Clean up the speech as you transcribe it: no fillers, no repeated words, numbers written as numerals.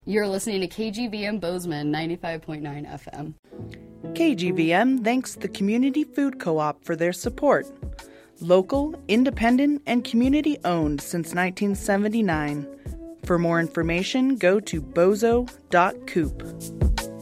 You're listening to KGVM Bozeman 95.9 FM. KGVM thanks the Community Food Co-op for their support. Local, independent, and community-owned since 1979. For more information, go to bozo.coop.